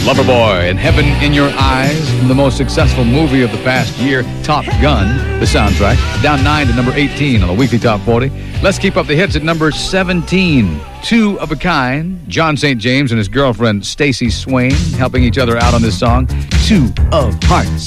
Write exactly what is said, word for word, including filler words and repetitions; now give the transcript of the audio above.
Loverboy and Heaven in Your Eyes from the most successful movie of the past year, Top Gun, the soundtrack. Down nine to number eighteen on the weekly Top forty. Let's keep up the hits at number seventeen. Two of a Kind. John Saint James and his girlfriend Stacey Swain helping each other out on this song. Two of Hearts.